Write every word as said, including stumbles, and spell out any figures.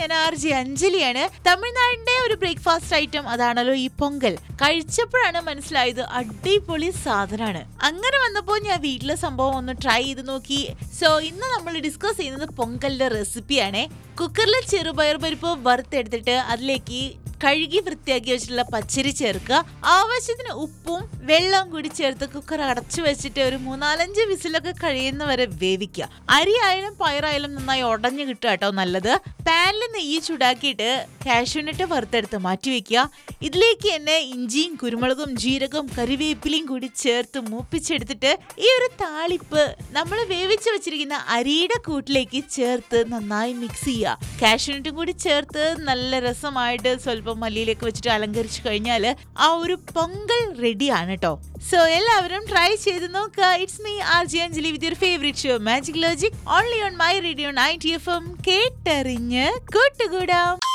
ഞാൻ R J അഞ്ജലിയാണ്. തമിഴ്നാടിന്റെ ഒരു ബ്രേക്ക്ഫാസ്റ്റ് ഐറ്റം അതാണല്ലോ ഈ പൊങ്കൽ. കഴിച്ചപ്പോഴാണ് മനസ്സിലായത് അടിപൊളി സാധനമാണ്. അങ്ങനെ വന്നപ്പോൾ ഞാൻ വീട്ടിലെ സംഭവം ഒന്ന് ട്രൈ ചെയ്ത് നോക്കി. സോ ഇന്ന് നമ്മൾ ഡിസ്കസ് ചെയ്യുന്നത് പൊങ്കലിന്റെ റെസിപ്പിയാണ്. കുക്കറിൽ ചെറുപയർ പരിപ്പ് വറുത്തെടുത്തിട്ട് അതിലേക്ക് കഴുകി വൃത്തിയാക്കി വെച്ചിട്ടുള്ള പച്ചരി ചേർക്കുക. ആവശ്യത്തിന് ഉപ്പും വെള്ളവും കൂടി ചേർത്ത് കുക്കർ അടച്ചു വെച്ചിട്ട് ഒരു മൂന്നാലഞ്ച് വിസിലൊക്കെ കഴിയുന്നവരെ വേവിക്കുക. അരി ആയാലും പയറായാലും നന്നായി ഉടഞ്ഞു കിട്ടുക കേട്ടോ നല്ലത്. പാനിൽ നെയ്യ് ചൂടാക്കിയിട്ട് കാഷ്യൂനട്ട് വറുത്തെടുത്ത് മാറ്റി വെക്കുക. ഇതിലേക്ക് തന്നെ ഇഞ്ചിയും കുരുമുളകും ജീരകവും കറിവേപ്പിലയും കൂടി ചേർത്ത് മൂപ്പിച്ചെടുത്തിട്ട് ഈ ഒരു താളിപ്പ് നമ്മൾ വേവിച്ച് വെച്ചിരിക്കുന്ന അരിയുടെ കൂട്ടിലേക്ക് ചേർത്ത് നന്നായി മിക്സ് ചെയ്യുക. കാഷ്യൂനട്ടും കൂടി ചേർത്ത് നല്ല രസമായിട്ട് സ്വല്പം മല്ലിയിലേക്ക് വെച്ചിട്ട് അലങ്കരിച്ചു കഴിഞ്ഞാൽ ആ ഒരു പൊങ്കൽ റെഡിയാണ് കേട്ടോ. സോ എല്ലാവരും ട്രൈ ചെയ്ത് നോക്കുക. It's me R J Anjali with your favourite show magic logic only on my radio ninety F M. കേട്ടറിഞ്ഞ് കൂട്ടുകൂടാം.